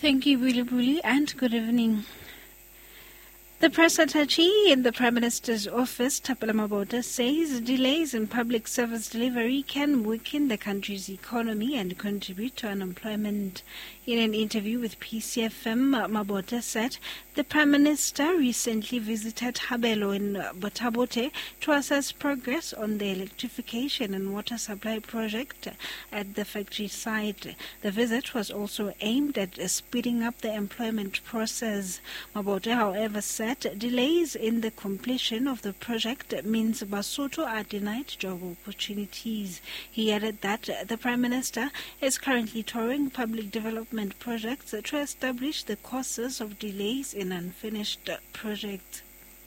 Thank you, Buli Buli, and good evening. The press attaché in the Prime Minister's office, Thapelo Mabota, says delays in public service delivery can weaken the country's economy and contribute to unemployment. In an interview with PCFM, Mabota said the Prime Minister recently visited Habelo in Botabote to assess progress on the electrification and water supply project at the factory site. The visit was also aimed at speeding up the employment process. Mabota, however, said delays in the completion of the project means Basotho are denied job opportunities. He added that the Prime Minister is currently touring public development projects to establish the causes of delays in unfinished projects.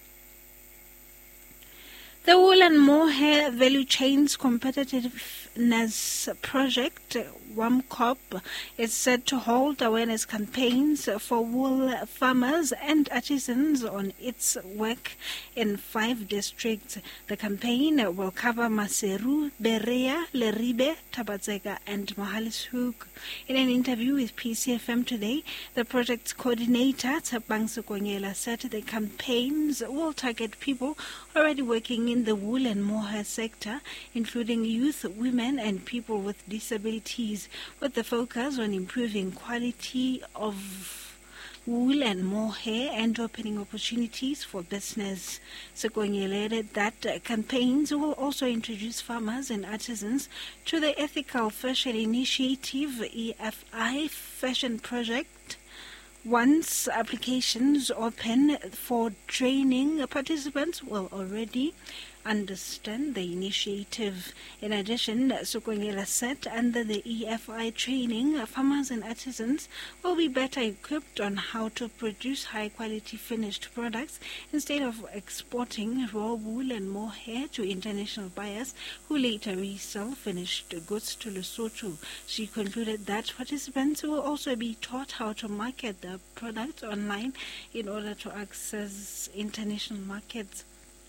The Wool and Mohair Value Chains Competitiveness Project, WAMCOP, is set to hold awareness campaigns for wool farmers and artisans on its work in 5 districts. The campaign will cover Maseru, Berea, Leribe, Tabatsega, and Mahalishoek. In an interview with PCFM today, the project's coordinator, Tsapang Sokonyela, said the campaigns will target people already working in the wool and mohair sector, including youth, women, and people with disabilities, with the focus on improving quality of wool and mohair and opening opportunities for business. Sekonyele added that campaigns will also introduce farmers and artisans to the Ethical Fashion Initiative EFI Fashion Project. Once applications open for training, participants will already understand the initiative. In addition, Sokonyela said under the EFI training, farmers and artisans will be better equipped on how to produce high-quality finished products instead of exporting raw wool and mohair to international buyers who later resell finished goods to Lesotho. She concluded that participants will also be taught how to market their products online in order to access international markets.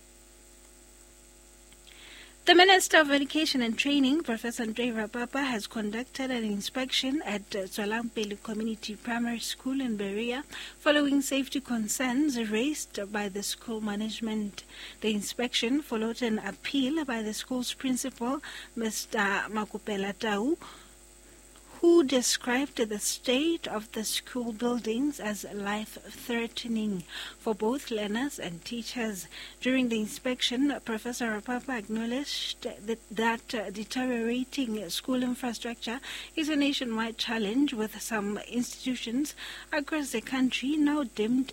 The Minister of Education and Training, Professor Andre Rapapa, has conducted an inspection at Tswalampele Community Primary School in Berea following safety concerns raised by the school management. The inspection followed an appeal by the school's principal, Mr. Makupela Tau, who described the state of the school buildings as life-threatening for both learners and teachers. During the inspection, Professor Rapapa acknowledged that deteriorating school infrastructure is a nationwide challenge, with some institutions across the country now deemed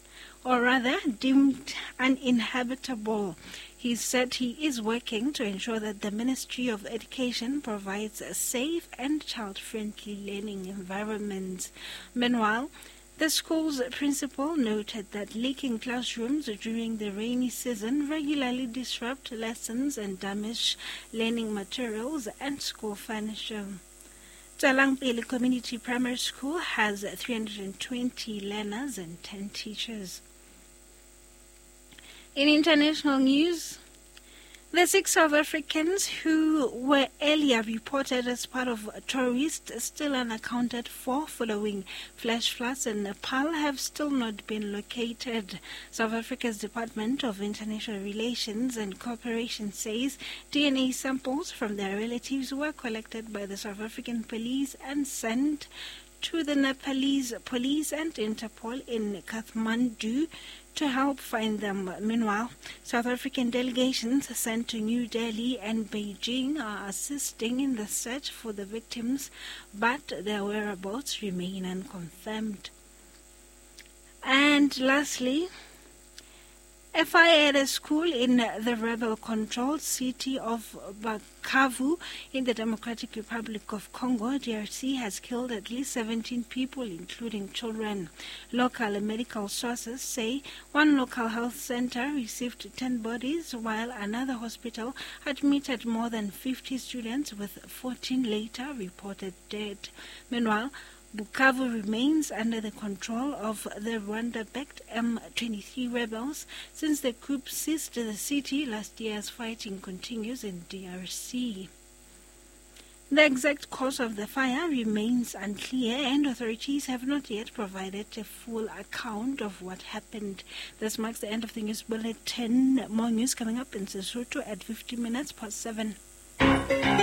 uninhabitable. He said he is working to ensure that the Ministry of Education provides a safe and child-friendly learning environment. Meanwhile, the school's principal noted that leaking classrooms during the rainy season regularly disrupt lessons and damage learning materials and school furniture. Tswalampele Community Primary School has 320 learners and 10 teachers. In international news, the 6 South Africans who were earlier reported as part of tourists still unaccounted for following flash floods in Nepal have still not been located. South Africa's Department of International Relations and Cooperation says DNA samples from their relatives were collected by the South African police and sent to the Nepalese police and Interpol in Kathmandu to help find them. Meanwhile, South African delegations sent to New Delhi and Beijing are assisting in the search for the victims, but their whereabouts remain unconfirmed. And lastly, a fire at a school in the rebel-controlled city of Bukavu in the Democratic Republic of Congo, DRC, has killed at least 17 people, including children. Local medical sources say one local health center received 10 bodies, while another hospital admitted more than 50 students, with 14 later reported dead. Meanwhile, Bukavu remains under the control of the Rwanda-backed M23 rebels since the coup seized the city last year, as fighting continues in DRC. The exact cause of the fire remains unclear, and authorities have not yet provided a full account of what happened. This marks the end of the news bulletin. More news coming up in Sesotho at 50 minutes past 7.